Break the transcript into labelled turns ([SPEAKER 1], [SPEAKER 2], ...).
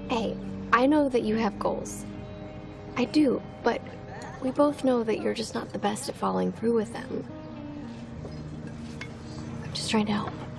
[SPEAKER 1] Hey, I know that you have goals. I do, but we both know that you're just not the best at following through with them. I'm just trying to help.